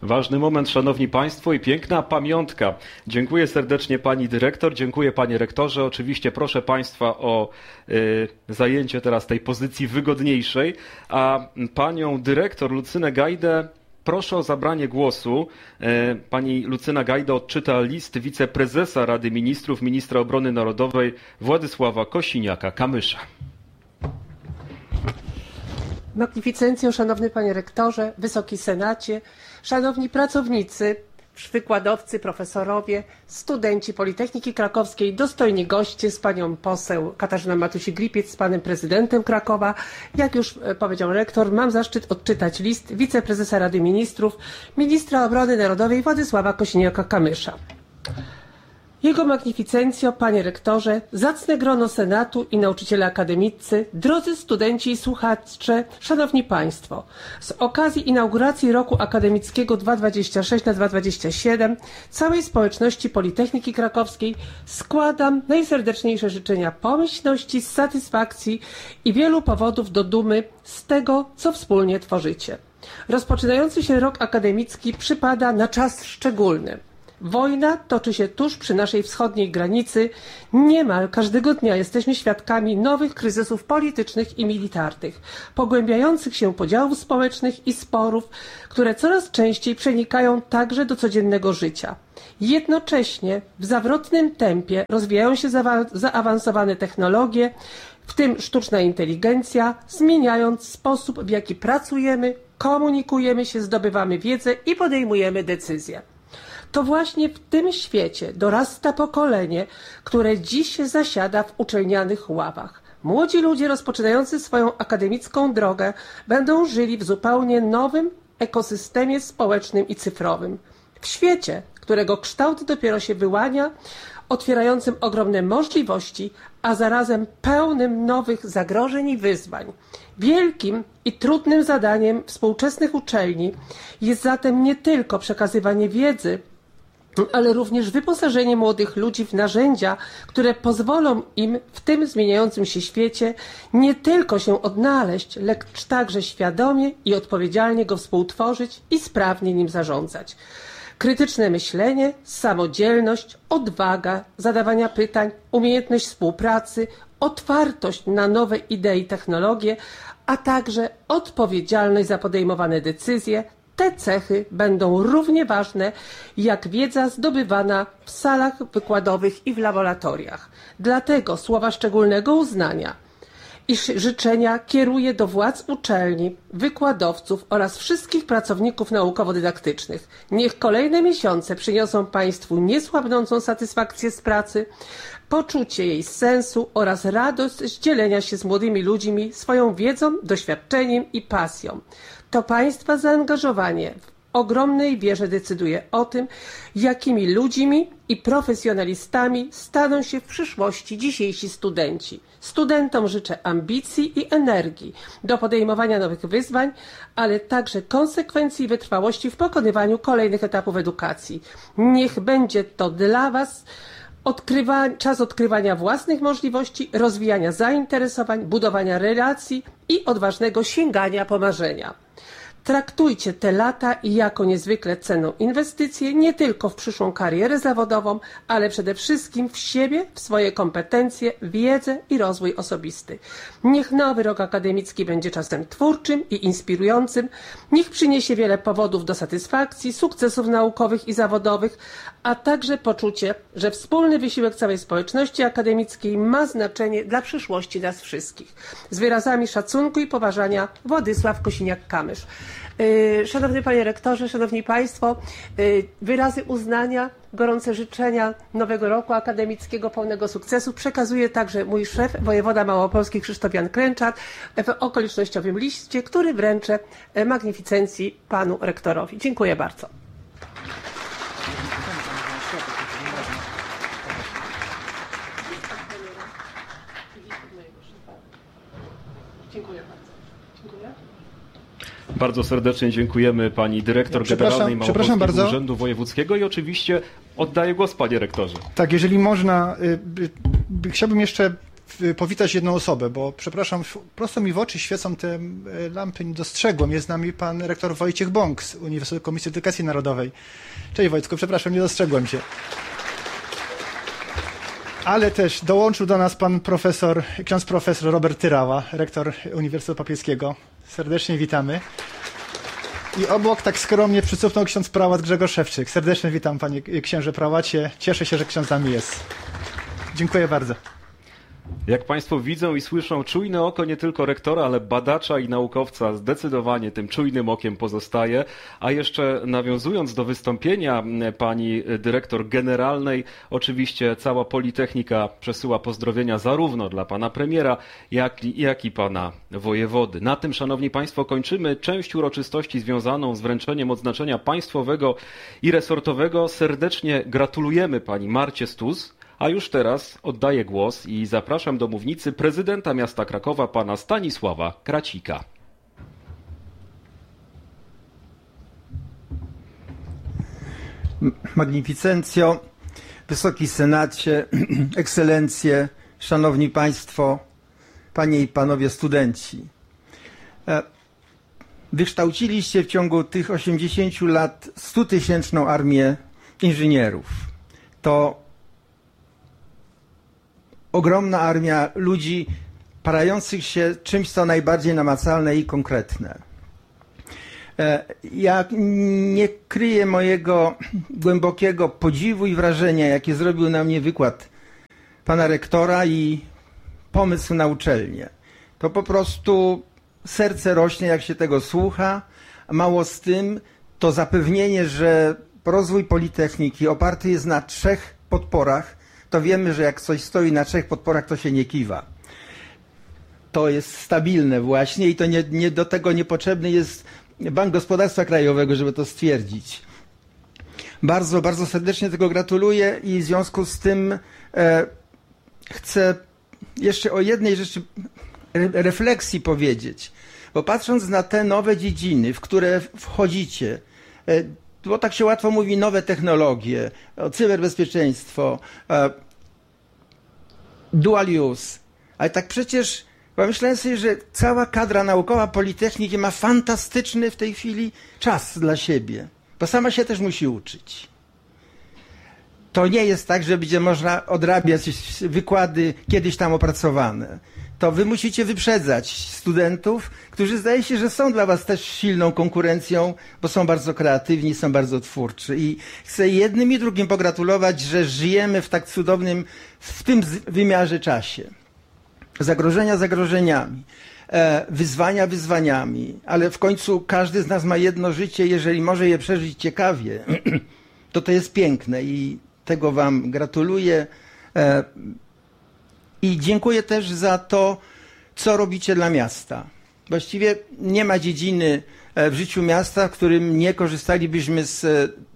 Ważny moment, szanowni państwo, i piękna pamiątka. Dziękuję serdecznie pani dyrektor, dziękuję panie rektorze. Oczywiście proszę państwa o zajęcie teraz tej pozycji wygodniejszej, a panią dyrektor Lucynę Gajdę proszę o zabranie głosu. Pani Lucyna Gajda odczyta list wiceprezesa Rady Ministrów, ministra obrony narodowej Władysława Kosiniaka-Kamysza. Magnificencjo, szanowny panie rektorze, wysoki senacie, szanowni pracownicy, wykładowcy, profesorowie, studenci Politechniki Krakowskiej, dostojni goście z panią poseł Katarzyną Matusiak-Lipiec, z panem prezydentem Krakowa. Jak już powiedział rektor, mam zaszczyt odczytać list wiceprezesa Rady Ministrów, ministra obrony narodowej Władysława Kosiniaka-Kamysza. Jego magnificencjo, panie rektorze, zacne grono senatu i nauczyciele akademiccy, drodzy studenci i słuchacze, szanowni państwo, z okazji inauguracji roku akademickiego 2026 na 2027 całej społeczności Politechniki Krakowskiej składam najserdeczniejsze życzenia pomyślności, satysfakcji i wielu powodów do dumy z tego, co wspólnie tworzycie. Rozpoczynający się rok akademicki przypada na czas szczególny. Wojna toczy się tuż przy naszej wschodniej granicy. Niemal każdego dnia jesteśmy świadkami nowych kryzysów politycznych i militarnych, pogłębiających się podziałów społecznych i sporów, które coraz częściej przenikają także do codziennego życia. Jednocześnie w zawrotnym tempie rozwijają się zaawansowane technologie, w tym sztuczna inteligencja, zmieniając sposób, w jaki pracujemy, komunikujemy się, zdobywamy wiedzę i podejmujemy decyzje. To właśnie w tym świecie dorasta pokolenie, które dziś zasiada w uczelnianych ławach. Młodzi ludzie rozpoczynający swoją akademicką drogę będą żyli w zupełnie nowym ekosystemie społecznym i cyfrowym. W świecie, którego kształt dopiero się wyłania, otwierającym ogromne możliwości, a zarazem pełnym nowych zagrożeń i wyzwań. Wielkim i trudnym zadaniem współczesnych uczelni jest zatem nie tylko przekazywanie wiedzy, ale również wyposażenie młodych ludzi w narzędzia, które pozwolą im w tym zmieniającym się świecie nie tylko się odnaleźć, lecz także świadomie i odpowiedzialnie go współtworzyć i sprawnie nim zarządzać. Krytyczne myślenie, samodzielność, odwaga, zadawania pytań, umiejętność współpracy, otwartość na nowe idee i technologie, a także odpowiedzialność za podejmowane decyzje. Te cechy będą równie ważne jak wiedza zdobywana w salach wykładowych i w laboratoriach. Dlatego słowa szczególnego uznania i życzenia kieruję do władz uczelni, wykładowców oraz wszystkich pracowników naukowo-dydaktycznych. Niech kolejne miesiące przyniosą państwu niesłabnącą satysfakcję z pracy, poczucie jej sensu oraz radość z dzielenia się z młodymi ludźmi swoją wiedzą, doświadczeniem i pasją. To państwa zaangażowanie w ogromnej wierze decyduje o tym, jakimi ludźmi i profesjonalistami staną się w przyszłości dzisiejsi studenci. Studentom życzę ambicji i energii do podejmowania nowych wyzwań, ale także konsekwencji i wytrwałości w pokonywaniu kolejnych etapów edukacji. Niech będzie to dla Was czas odkrywania własnych możliwości, rozwijania zainteresowań, budowania relacji i odważnego sięgania po marzenia. Traktujcie te lata jako niezwykle cenną inwestycję nie tylko w przyszłą karierę zawodową, ale przede wszystkim w siebie, w swoje kompetencje, wiedzę i rozwój osobisty. Niech nowy rok akademicki będzie czasem twórczym i inspirującym. Niech przyniesie wiele powodów do satysfakcji, sukcesów naukowych i zawodowych, a także poczucie, że wspólny wysiłek całej społeczności akademickiej ma znaczenie dla przyszłości nas wszystkich. Z wyrazami szacunku i poważania Władysław Kosiniak-Kamysz. Szanowny panie rektorze, szanowni państwo, wyrazy uznania, gorące życzenia nowego roku akademickiego pełnego sukcesu przekazuje także mój szef, wojewoda małopolski Krzysztof Jan Kręczak w okolicznościowym liście, który wręczę magnificencji panu rektorowi. Dziękuję bardzo. Dziękuję bardzo. Dziękuję. Bardzo serdecznie dziękujemy pani dyrektor generalnej Małopolskiego Urzędu Wojewódzkiego i oczywiście oddaję głos panie rektorze. Tak, jeżeli można, chciałbym jeszcze powitać jedną osobę, bo przepraszam, prosto mi w oczy świecą te lampy, nie dostrzegłem. Jest z nami pan rektor Wojciech Bąk z Uniwersytetu Komisji Edukacji Narodowej. Cześć Wojtku, przepraszam, nie dostrzegłem cię. Ale też dołączył do nas ksiądz profesor Robert Tyrała, rektor Uniwersytetu Papieskiego. Serdecznie witamy. I obok tak skromnie przycupnął ksiądz prałat Grzegorz Szewczyk. Serdecznie witam panie księże prałacie. Cieszę się, że ksiądz z nami jest. Dziękuję bardzo. Jak Państwo widzą i słyszą, czujne oko nie tylko rektora, ale badacza i naukowca zdecydowanie tym czujnym okiem pozostaje. A jeszcze nawiązując do wystąpienia pani dyrektor generalnej, oczywiście cała Politechnika przesyła pozdrowienia zarówno dla pana premiera, jak i pana wojewody. Na tym, szanowni państwo, kończymy część uroczystości związaną z wręczeniem odznaczenia państwowego i resortowego. Serdecznie gratulujemy pani Marcie Stus. A już teraz oddaję głos i zapraszam do mównicy prezydenta miasta Krakowa, pana Stanisława Kracika. Magnificencjo, Wysoki Senacie, Ekscelencje, Szanowni Państwo, Panie i Panowie studenci. Wykształciliście w ciągu tych 80 lat 100-tysięczną armię inżynierów. To ogromna armia ludzi parających się czymś, co najbardziej namacalne i konkretne. Ja nie kryję mojego głębokiego podziwu i wrażenia, jakie zrobił na mnie wykład pana rektora i pomysł na uczelnię. To po prostu serce rośnie, jak się tego słucha. Mało z tym, to zapewnienie, że rozwój Politechniki oparty jest na 3 podporach, to wiemy, że jak coś stoi na 3 podporach, to się nie kiwa. To jest stabilne właśnie i to nie do tego niepotrzebny jest Bank Gospodarstwa Krajowego, żeby to stwierdzić. Bardzo, bardzo serdecznie tego gratuluję i w związku z tym chcę jeszcze o jednej rzeczy refleksji powiedzieć. Bo patrząc na te nowe dziedziny, w które wchodzicie, bo tak się łatwo mówi, nowe technologie, cyberbezpieczeństwo, dual use, ale tak przecież pomyślałem sobie, że cała kadra naukowa Politechniki ma fantastyczny w tej chwili czas dla siebie, bo sama się też musi uczyć. To nie jest tak, że będzie można odrabiać wykłady kiedyś tam opracowane. To wy musicie wyprzedzać studentów, którzy zdaje się, że są dla was też silną konkurencją, bo są bardzo kreatywni, są bardzo twórczy. I chcę jednym i drugim pogratulować, że żyjemy w tak cudownym, w tym wymiarze czasie. Zagrożenia zagrożeniami, wyzwania wyzwaniami, ale w końcu każdy z nas ma jedno życie, jeżeli może je przeżyć ciekawie, to jest piękne i tego wam gratuluję. I dziękuję też za to, co robicie dla miasta. Właściwie nie ma dziedziny w życiu miasta, w którym nie korzystalibyśmy z